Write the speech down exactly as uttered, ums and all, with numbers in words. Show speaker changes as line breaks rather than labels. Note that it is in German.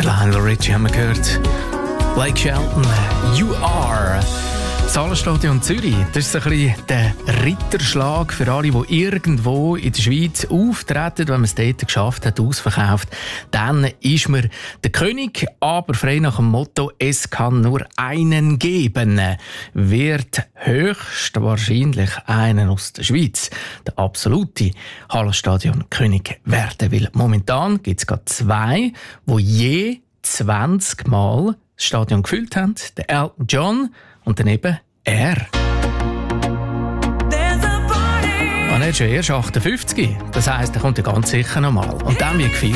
Lionel Richie haben wir gehört. Blake Shelton, You Are. Das Hallenstadion Zürich, das ist so ein bisschen der Ritterschlag für alle, die irgendwo in der Schweiz auftreten. Wenn man es dort geschafft hat, ausverkauft, dann ist man der König, aber frei nach dem Motto, es kann nur einen geben. Wird höchstwahrscheinlich einen aus der Schweiz, der absolute Hallenstadion-König werden. Weil momentan gibt es gerade zwei, die je zwanzig Mal das Stadion gefüllt haben. Der Elton John und daneben er. Und er ist schon erst achtundfünfzig. Das heisst, er kommt ja ganz sicher noch mal. Und dann wie gefeiert.